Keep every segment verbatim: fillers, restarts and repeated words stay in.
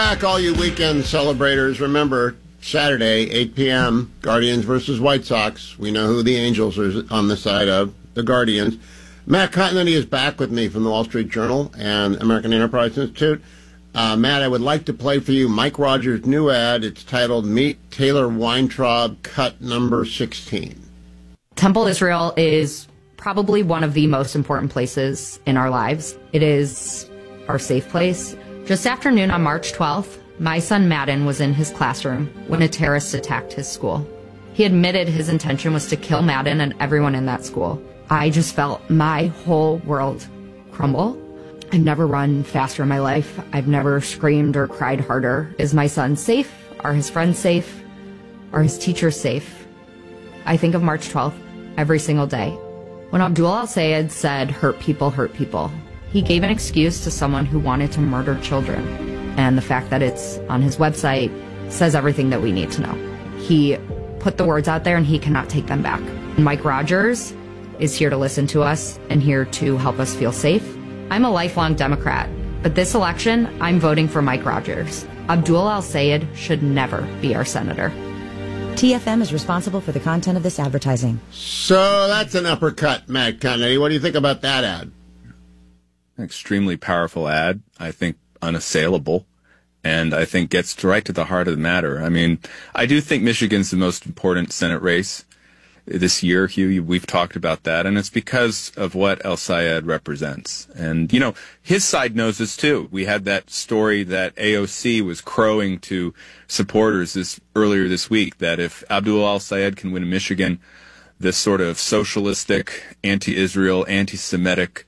back, all you weekend celebrators. Remember, Saturday, eight p.m., Guardians versus White Sox. We know who the Angels are on the side of, the Guardians. Matt Continenty is back with me from the Wall Street Journal and American Enterprise Institute. Uh, Matt, I would like to play for you Mike Rogers' new ad. It's titled Meet Taylor Weintraub, cut number sixteen. Temple Israel is probably one of the most important places in our lives. It is our safe place. Just after noon on March twelfth, my son Madden was in his classroom when a terrorist attacked his school. He admitted his intention was to kill Madden and everyone in that school. I just felt my whole world crumble. I've never run faster in my life. I've never screamed or cried harder. Is my son safe? Are his friends safe? Are his teachers safe? I think of March twelfth every single day. When Abdul al-Sayed said, hurt people, hurt people, he gave an excuse to someone who wanted to murder children. And the fact that it's on his website says everything that we need to know. He put the words out there and he cannot take them back. Mike Rogers is here to listen to us and here to help us feel safe. I'm a lifelong Democrat, but this election, I'm voting for Mike Rogers. Abdul al-Sayed should never be our senator. T F M is responsible for the content of this advertising. So that's an uppercut, Matt Continenty. What do you think about that ad? Extremely powerful ad. I think unassailable. And I think gets right to the heart of the matter. I mean, I do think Michigan's the most important Senate race this year, Hugh. We've talked about that, and it's because of what al-Sayed represents. And, you know, his side knows this, too. We had that story that A O C was crowing to supporters this earlier this week, that if Abdul al-Sayed can win Michigan, this sort of socialistic, anti-Israel, anti-Semitic,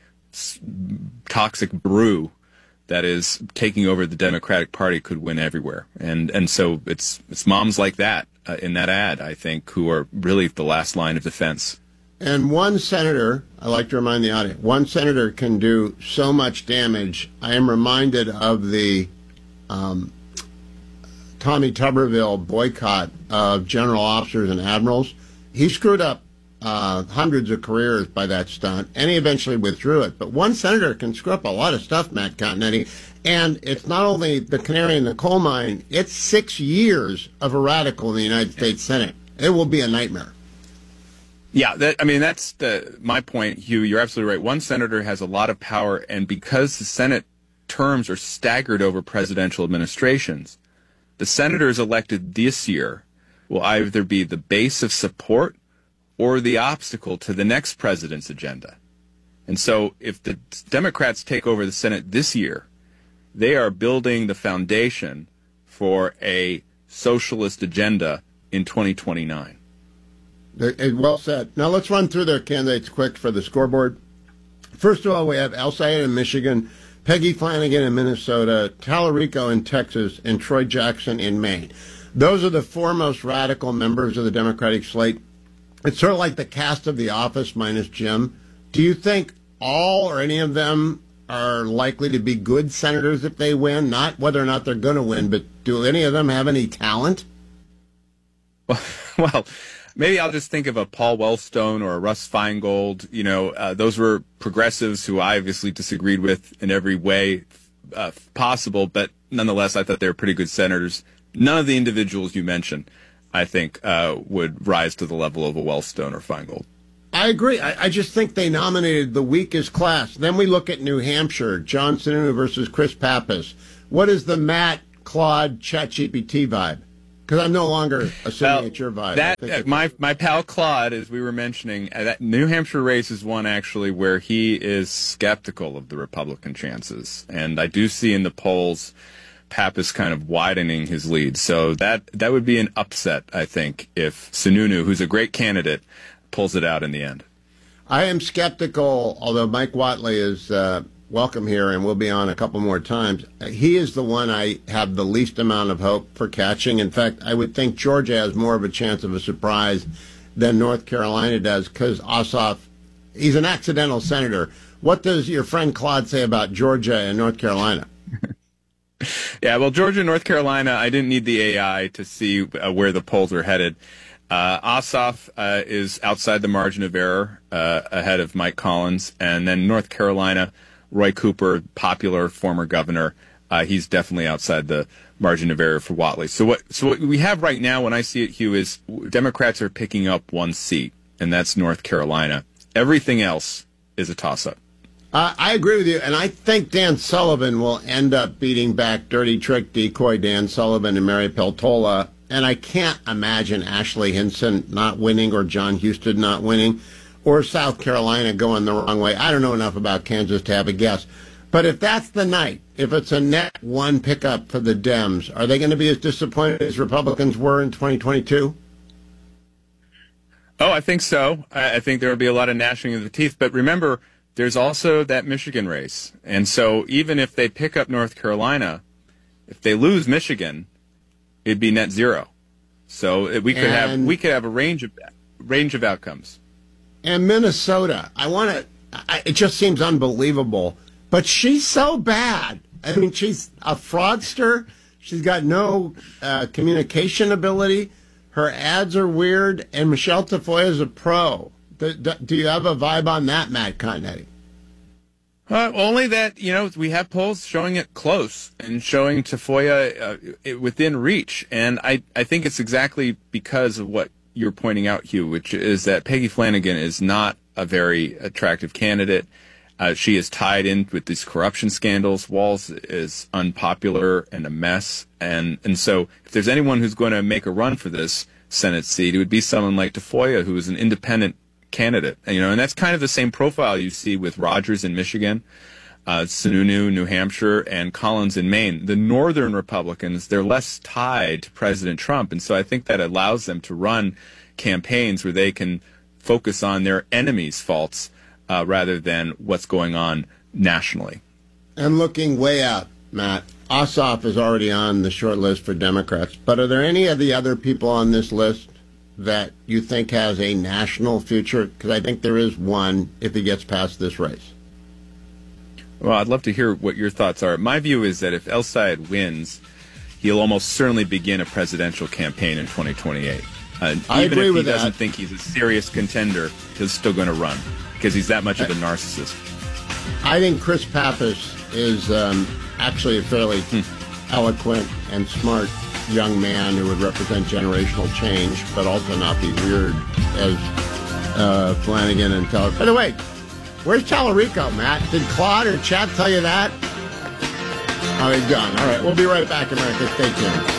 toxic brew that is taking over the Democratic Party could win everywhere. And and so it's it's moms like that uh, in that ad, I think, who are really the last line of defense. And one senator, I like to remind the audience, one senator can do so much damage. I am reminded of the um, Tommy Tuberville boycott of general officers and admirals. He screwed up Uh, hundreds of careers by that stunt, and he eventually withdrew it. But one senator can screw up a lot of stuff, Matt Continenty, and it's not only the canary in the coal mine, it's six years of a radical in the United States Senate. It will be a nightmare. Yeah, that, I mean, that's the, my point, Hugh. You're absolutely right. One senator has a lot of power, and because the Senate terms are staggered over presidential administrations, the senators elected this year will either be the base of support or the obstacle to the next president's agenda. And so if the Democrats take over the Senate this year, they are building the foundation for a socialist agenda in twenty twenty-nine. Well said. Now let's run through their candidates quick for the scoreboard. First of all, we have al-Sayed in Michigan, Peggy Flanagan in Minnesota, Tallarico in Texas, and Troy Jackson in Maine. Those are the four most radical members of the Democratic slate. It's sort of like the cast of The Office minus Jim. Do you think all or any of them are likely to be good senators if they win? Not whether or not they're going to win, but do any of them have any talent? Well, well, maybe I'll just think of a Paul Wellstone or a Russ Feingold. You know, uh, those were progressives who I obviously disagreed with in every way uh, possible, but nonetheless, I thought they were pretty good senators. None of the individuals you mentioned, I think, uh, would rise to the level of a Wellstone or Feingold. I agree. I, I just think they nominated the weakest class. Then we look at New Hampshire, John Sununu versus Chris Pappas. What is the Matt, Claude, ChatGPT vibe? Because I'm no longer assuming well, it's your vibe. That, uh, my, my pal Claude, as we were mentioning, uh, that New Hampshire race is one actually where he is skeptical of the Republican chances. And I do see in the polls Pappas kind of widening his lead. So that that would be an upset, I think, if Sununu, who's a great candidate, pulls it out in the end. I am skeptical, although Mike Whatley is uh, welcome here and will be on a couple more times. He is the one I have the least amount of hope for catching. In fact, I would think Georgia has more of a chance of a surprise than North Carolina does because Ossoff, he's an accidental senator. What does your friend Claude say about Georgia and North Carolina? Yeah, well, Georgia and North Carolina, I didn't need the A I to see uh, where the polls are headed. Uh, Ossoff uh, is outside the margin of error, uh, ahead of Mike Collins. And then North Carolina, Roy Cooper, popular former governor, uh, he's definitely outside the margin of error for Whatley. So what, so what we have right now, when I see it, Hugh, is Democrats are picking up one seat, and that's North Carolina. Everything else is a toss-up. Uh, I agree with you, and I think Dan Sullivan will end up beating back dirty trick decoy Dan Sullivan and Mary Peltola, and I can't imagine Ashley Hinson not winning or John Husted not winning or South Carolina going the wrong way. I don't know enough about Kansas to have a guess. But if that's the night, if it's a net one pickup for the Dems, are they going to be as disappointed as Republicans were in twenty twenty-two? Oh, I think so. I think there will be a lot of gnashing of the teeth. But remember, there's also that Michigan race. And so even if they pick up North Carolina, if they lose Michigan, it'd be net zero. So we could and, have we could have a range of range of outcomes. And Minnesota, I want to. It just seems unbelievable, but she's so bad. I mean, she's a fraudster. She's got no uh, communication ability. Her ads are weird, and Michelle Tafoya is a pro. Do, do, do you have a vibe on that, Matt Continetti? Uh, only that, you know, we have polls showing it close and showing Tafoya uh, it, within reach. And I, I think it's exactly because of what you're pointing out, Hugh, which is that Peggy Flanagan is not a very attractive candidate. Uh, she is tied in with these corruption scandals. Walz is unpopular and a mess. And, and so if there's anyone who's going to make a run for this Senate seat, it would be someone like Tafoya, who is an independent candidate. And, you know, and that's kind of the same profile you see with Rogers in Michigan, uh, Sununu, New Hampshire, and Collins in Maine. The northern Republicans, they're less tied to President Trump. And so I think that allows them to run campaigns where they can focus on their enemies' faults uh, rather than what's going on nationally. And looking way out, Matt, Ossoff is already on the short list for Democrats. But are there any of the other people on this list that you think has a national future? Because I think there is one if he gets past this race. Well, I'd love to hear what your thoughts are. My view is that if El Sayed wins, he'll almost certainly begin a presidential campaign in twenty twenty-eight. Uh, I even agree if with he that. doesn't think he's a serious contender, he's still going to run because he's that much of a narcissist. I think Chris Pappas is um, actually a fairly hmm. eloquent and smart young man who would represent generational change, but also not be weird as uh, Flanagan and Teller. By the way, where's Tallarico, Matt? Did Claude or Chad tell you that? Oh, he's gone. All right, we'll be right back, America. Stay tuned.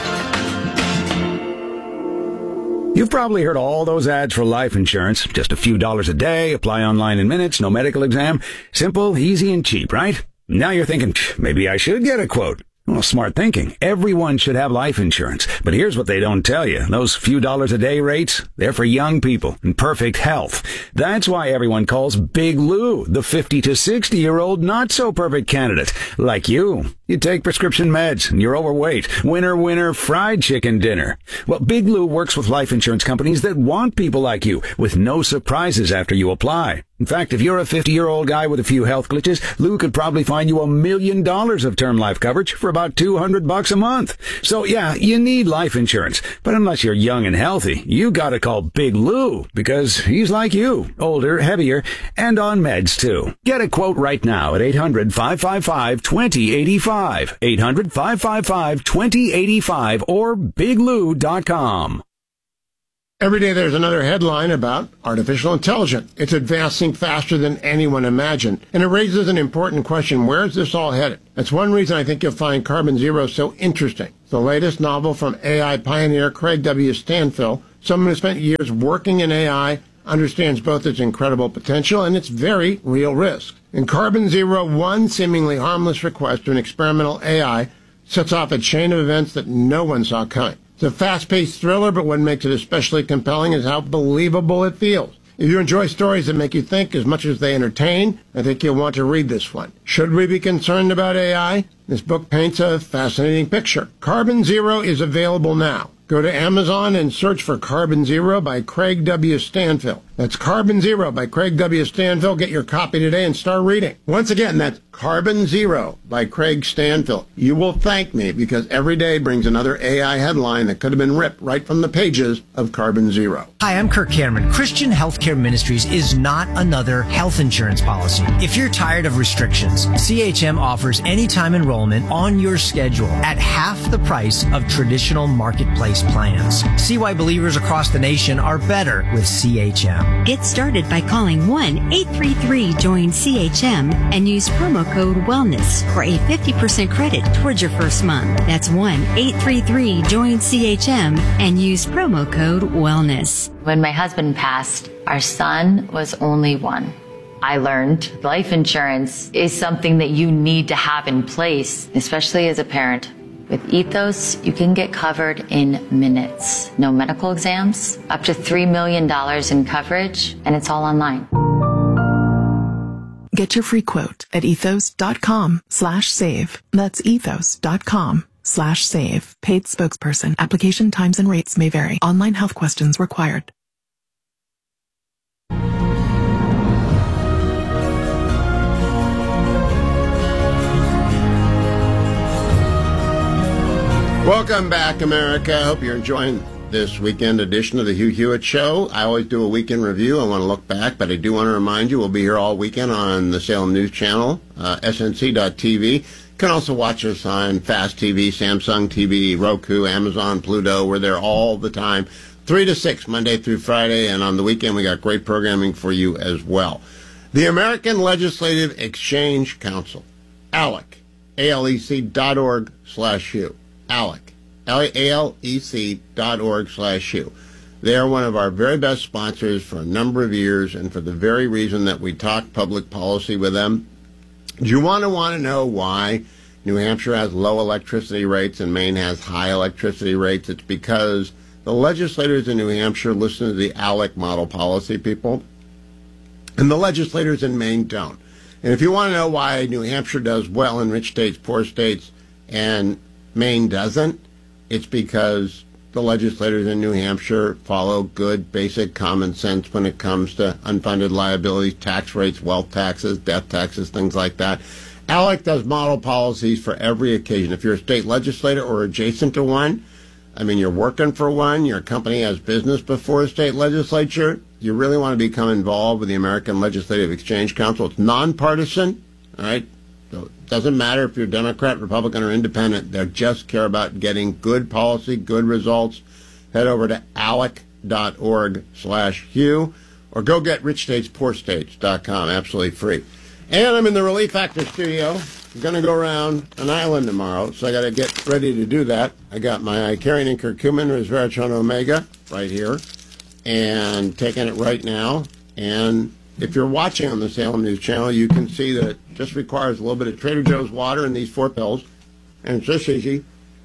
You've probably heard all those ads for life insurance. Just a few dollars a day, apply online in minutes, no medical exam. Simple, easy, and cheap, right? Now you're thinking, maybe I should get a quote. Well, smart thinking. Everyone should have life insurance. But here's what they don't tell you. Those few dollars a day rates, they're for young people in perfect health. That's why everyone calls Big Lou the fifty to sixty year old not so perfect candidate. Like you. You take prescription meds and you're overweight. Winner, winner, fried chicken dinner. Well, Big Lou works with life insurance companies that want people like you with no surprises after you apply. In fact, if you're a fifty-year-old guy with a few health glitches, Lou could probably find you a million dollars of term life coverage for about two hundred bucks a month. So yeah, you need life insurance. But unless you're young and healthy, you gotta call Big Lou because he's like you, older, heavier, and on meds too. Get a quote right now at eight hundred, five five five, two zero eight five, eight hundred, five five five, two zero eight five, or big lou dot com. Every day there's another headline about artificial intelligence. It's advancing faster than anyone imagined. And it raises an important question. Where is this all headed? That's one reason I think you'll find Carbon Zero so interesting. The latest novel from A I pioneer Craig W. Stanfill, someone who spent years working in A I, understands both its incredible potential and its very real risk. In Carbon Zero, one seemingly harmless request to an experimental A I sets off a chain of events that no one saw coming. It's a fast-paced thriller, but what makes it especially compelling is how believable it feels. If you enjoy stories that make you think as much as they entertain, I think you'll want to read this one. Should we be concerned about A I? This book paints a fascinating picture. Carbon Zero is available now. Go to Amazon and search for Carbon Zero by Craig W. Stanfill. That's Carbon Zero by Craig W. Stanfill. Get your copy today and start reading. Once again, that's Carbon Zero by Craig Stanfill. You will thank me because every day brings another A I headline that could have been ripped right from the pages of Carbon Zero. Hi, I'm Kirk Cameron. Christian Healthcare Ministries is not another health insurance policy. If you're tired of restrictions, C H M offers anytime enrollment on your schedule at half the price of traditional marketplace plans. See why believers across the nation are better with C H M. Get started by calling one eight three three join C H M and use promo code WELLNESS for a fifty percent credit towards your first month. That's one eight three three join C H M and use promo code WELLNESS. When my husband passed, our son was only one. I learned life insurance is something that you need to have in place, especially as a parent. With Ethos, you can get covered in minutes. No medical exams, up to three million dollars in coverage, and it's all online. Get your free quote at ethos.com slash save. That's ethos.com slash save. Paid spokesperson. Application times and rates may vary. Online health questions required. Welcome back, America. I hope you're enjoying this weekend edition of the Hugh Hewitt Show. I always do a weekend review. I want to look back, but I do want to remind you we'll be here all weekend on the Salem News Channel, uh, S N C dot T V. You can also watch us on Fast T V, Samsung T V, Roku, Amazon, Pluto. We're there all the time, three to six, Monday through Friday, and on the weekend we got great programming for you as well. The American Legislative Exchange Council, ALEC, A L E C dot org slash Hugh. ALEC, A L E C dot org slash Hugh. They are one of our very best sponsors for a number of years, and for the very reason that we talk public policy with them. Do you want to want to know why New Hampshire has low electricity rates and Maine has high electricity rates? It's because the legislators in New Hampshire listen to the ALEC model policy people, and the legislators in Maine don't. And if you want to know why New Hampshire does well in rich states, poor states, and Maine doesn't, it's because the legislators in New Hampshire follow good, basic common sense when it comes to unfunded liabilities, tax rates, wealth taxes, death taxes, things like that. ALEC does model policies for every occasion. If you're a state legislator or adjacent to one, I mean, you're working for one, your company has business before a state legislature, you really want to become involved with the American Legislative Exchange Council. It's nonpartisan, all right? So it doesn't matter if you're Democrat, Republican, or Independent. They just care about getting good policy, good results. Head over to alec dot org slash Hugh or go get rich states poor states dot com, absolutely free. And I'm in the Relief Factor studio. I'm going to go around an island tomorrow, so I got to get ready to do that. I got my Icarian and Curcumin Resveratrol Omega right here and taking it right now. And if you're watching on the Salem News Channel, you can see that it just requires a little bit of Trader Joe's water and these four pills. And it's just easy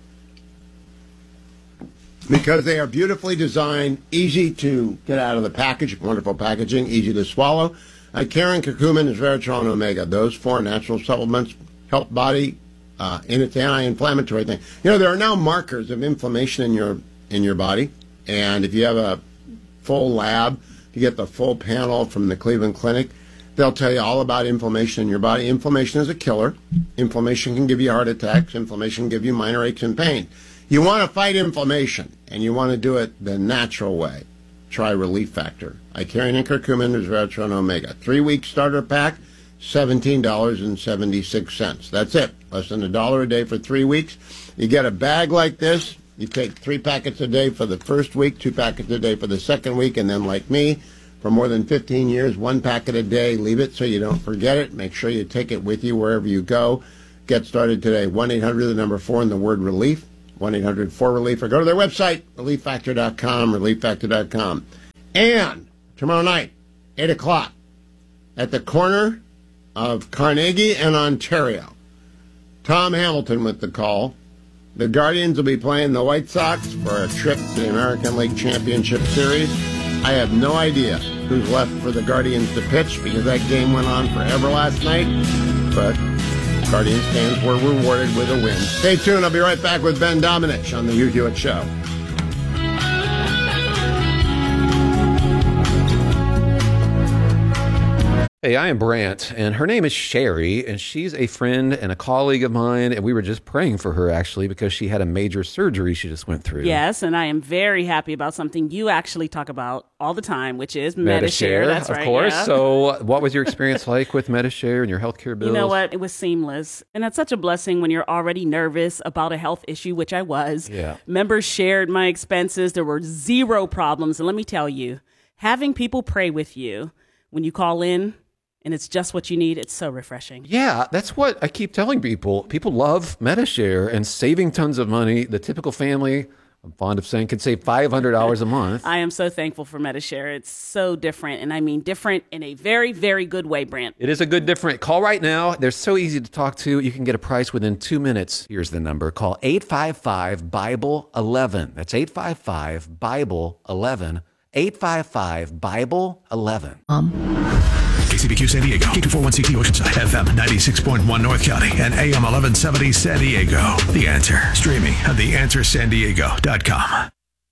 because they are beautifully designed, easy to get out of the package, wonderful packaging, easy to swallow. Icarian, Curcumin, Resveratrol, and Omega. Those four natural supplements help body uh, in its anti-inflammatory thing. You know, there are now markers of inflammation in your in your body, and if you have a full lab, you get the full panel from the Cleveland Clinic. They'll tell you all about inflammation in your body. Inflammation is a killer. Inflammation can give you heart attacks. Inflammation can give you minor aches and pain. You want to fight inflammation, and you want to do it the natural way. Try Relief Factor. Icarian and Curcumin, Resveratrol, and Omega. Three-week starter pack, seventeen dollars and seventy-six cents. That's it. Less than a dollar a day for three weeks. You get a bag like this. You take three packets a day for the first week, two packets a day for the second week, and then like me, for more than fifteen years, one packet a day. Leave it so you don't forget it. Make sure you take it with you wherever you go. Get started today. one eight hundred, the number four, and the word relief. one eight hundred four relief, or go to their website, relief factor dot com, relief factor dot com. And tomorrow night, eight o'clock, at the corner of Carnegie and Ontario, Tom Hamilton with the call. The Guardians will be playing the White Sox for a trip to the American League Championship Series. I have no idea who's left for the Guardians to pitch because that game went on forever last night, but Guardians fans were rewarded with a win. Stay tuned. I'll be right back with Ben Domenech on the Hugh Hewitt Show. Hey, I am Brant, and her name is Sherry, and she's a friend and a colleague of mine, and we were just praying for her, actually, because she had a major surgery she just went through. Yes, and I am very happy about something you actually talk about all the time, which is Medi-Share. Medi-Share, That's of right, course. yeah. So what was your experience like with Medi-Share and your healthcare bills? You know what? It was seamless. And that's such a blessing when you're already nervous about a health issue, which I was. Yeah. Members shared my expenses. There were zero problems. And let me tell you, having people pray with you when you call in, and it's just what you need, it's so refreshing. Yeah, that's what I keep telling people. People love Medi-Share and saving tons of money. The typical family, I'm fond of saying, can save five hundred dollars a month. I am so thankful for Medi-Share. It's so different, and I mean different in a very, very good way, Brant. It is a good different. Call right now. They're so easy to talk to. You can get a price within two minutes. Here's the number. Call eight five five, Bible eleven. That's eight five five, Bible eleven. eight five five, Bible eleven. Um. K C B Q San Diego, K two forty-one C T Oceanside, F M ninety-six point one North County, and A M eleven seventy San Diego. The Answer, streaming at the answer san diego dot com.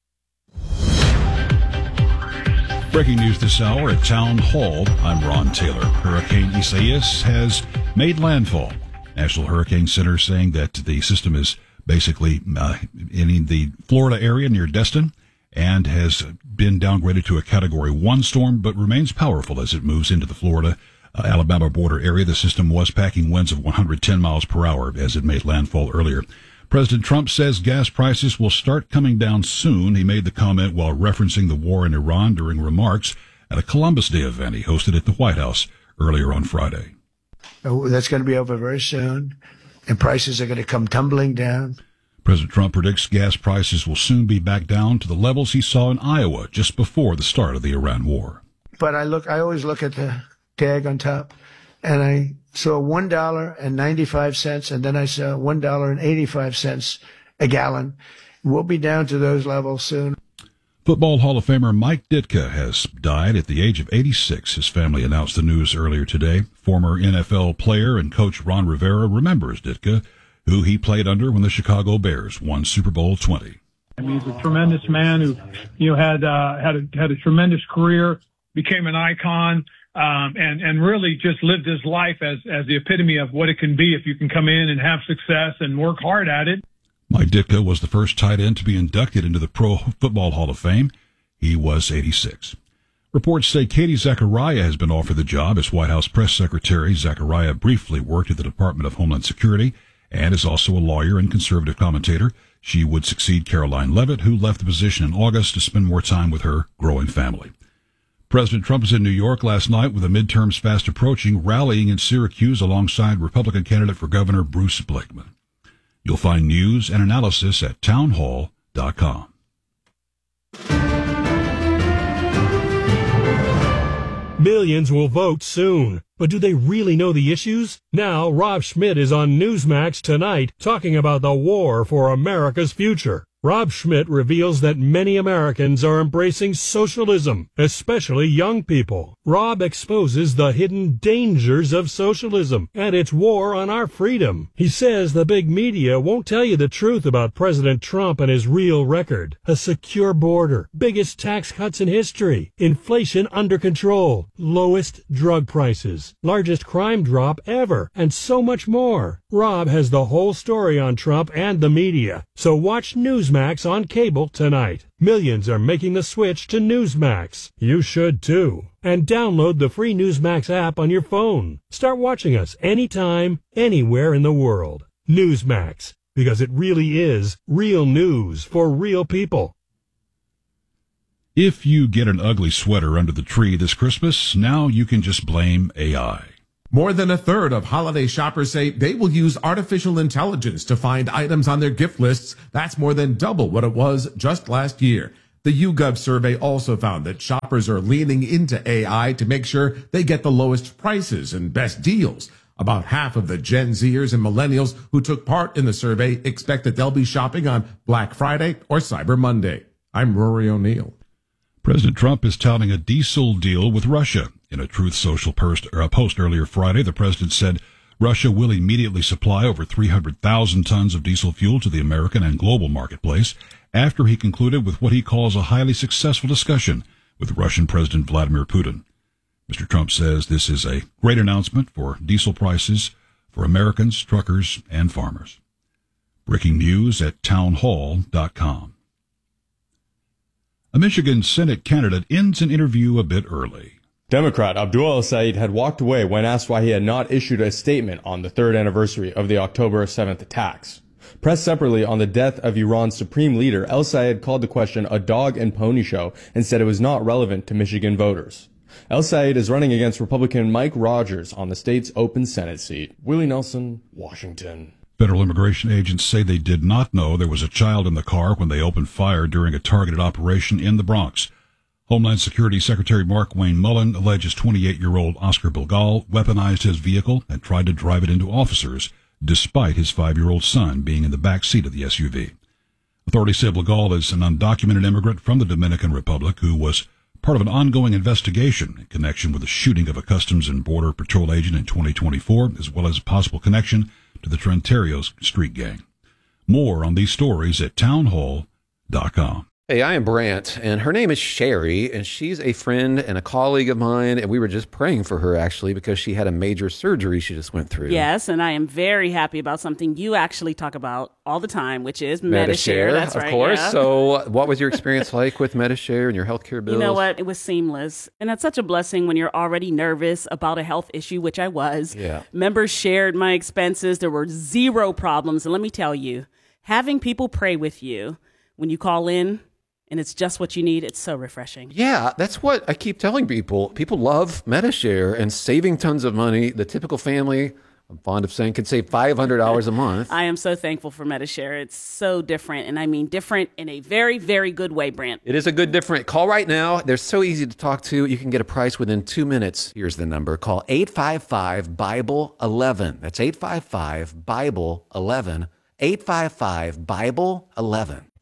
Breaking news this hour at Town Hall. I'm Ron Taylor. Hurricane Isaias has made landfall. National Hurricane Center saying that the system is basically uh, in the Florida area near Destin, and has been downgraded to a Category one storm, but remains powerful as it moves into the Florida, uh, Alabama border area. The system was packing winds of one hundred ten miles per hour as it made landfall earlier. President Trump says gas prices will start coming down soon. He made the comment while referencing the war in Iran during remarks at a Columbus Day event he hosted at the White House earlier on Friday. Oh, that's going to be over very soon, and prices are going to come tumbling down. President Trump predicts gas prices will soon be back down to the levels he saw in Iowa just before the start of the Iran war. But I look, I always look at the tag on top, and I saw one dollar and ninety-five cents, and then I saw one dollar and eighty-five cents a gallon. We'll be down to those levels soon. Football Hall of Famer Mike Ditka has died at the age of eighty-six. His family announced the news earlier today. Former N F L player and coach Ron Rivera remembers Ditka, who he played under when the Chicago Bears won Super Bowl twenty. I mean, he's a tremendous man who, you know, had uh, had a, had a tremendous career, became an icon, um, and and really just lived his life as as the epitome of what it can be if you can come in and have success and work hard at it. Mike Ditka was the first tight end to be inducted into the Pro Football Hall of Fame. He was eighty-six. Reports say Katie Zachariah has been offered the job as White House press secretary. Zachariah briefly worked at the Department of Homeland Security and is also a lawyer and conservative commentator. She would succeed Caroline Leavitt, who left the position in August to spend more time with her growing family. President Trump was in New York last night with the midterms fast approaching, rallying in Syracuse alongside Republican candidate for governor Bruce Blakeman. You'll find news and analysis at town hall dot com. Millions will vote soon. But do they really know the issues? Now, Rob Schmidt is on Newsmax tonight talking about the war for America's future. Rob Schmidt reveals that many Americans are embracing socialism, especially young people. Rob exposes the hidden dangers of socialism and its war on our freedom. He says the big media won't tell you the truth about President Trump and his real record. A secure border, biggest tax cuts in history, inflation under control, lowest drug prices, largest crime drop ever, and so much more. Rob has the whole story on Trump and the media. So watch Newsmax on cable tonight. Millions are making the switch to Newsmax. You should too. And download the free Newsmax app on your phone. Start watching us anytime, anywhere in the world. Newsmax, because it really is real news for real people. If you get an ugly sweater under the tree this Christmas, now you can just blame A I. More than a third of holiday shoppers say they will use artificial intelligence to find items on their gift lists. That's more than double what it was just last year. The YouGov survey also found that shoppers are leaning into A I to make sure they get the lowest prices and best deals. About half of the Gen Zers and millennials who took part in the survey expect that they'll be shopping on Black Friday or Cyber Monday. I'm Rory O'Neill. President Trump is touting a diesel deal with Russia. In a Truth Social post, or a post earlier Friday, the president said Russia will immediately supply over three hundred thousand tons of diesel fuel to the American and global marketplace after he concluded with what he calls a highly successful discussion with Russian President Vladimir Putin. Mister Trump says this is a great announcement for diesel prices for Americans, truckers, and farmers. Breaking news at townhall dot com. A Michigan Senate candidate ends an interview a bit early. Democrat Abdul El-Sayed had walked away when asked why he had not issued a statement on the third anniversary of the October seventh attacks. Pressed separately on the death of Iran's supreme leader, El-Sayed called the question a dog and pony show and said it was not relevant to Michigan voters. El-Sayed is running against Republican Mike Rogers on the state's open Senate seat. Willie Nelson, Washington. Federal immigration agents say they did not know there was a child in the car when they opened fire during a targeted operation in the Bronx. Homeland Security Secretary Mark Wayne Mullen alleges twenty-eight-year-old Oscar Bilgal weaponized his vehicle and tried to drive it into officers, despite his five-year-old son being in the back seat of the S U V. Authorities say Bilgal is an undocumented immigrant from the Dominican Republic who was part of an ongoing investigation in connection with the shooting of a Customs and Border Patrol agent in twenty twenty-four, as well as a possible connection to the Trenterios street gang. More on these stories at townhall dot com. Hey, I am Brant, and her name is Sherry, and she's a friend and a colleague of mine, and we were just praying for her, actually, because she had a major surgery she just went through. Yes, and I am very happy about something you actually talk about all the time, which is Medi-Share. Medi-Share, That's of right, course. yeah. So what was your experience like with Medi-Share and your healthcare bills? You know what? It was seamless. And that's such a blessing when you're already nervous about a health issue, which I was. Yeah. Members shared my expenses. There were zero problems. And let me tell you, having people pray with you when you call in, and it's just what you need, it's so refreshing. Yeah, that's what I keep telling people. People love Medi-Share and saving tons of money. The typical family, I'm fond of saying, could save five hundred dollars a month. I am so thankful for Medi-Share. It's so different, and I mean different in a very, very good way, Brant. It is a good different. Call right now. They're so easy to talk to. You can get a price within two minutes. Here's the number. Call eight five five, Bible eleven. That's eight five five, Bible eleven. eight five five, Bible eleven.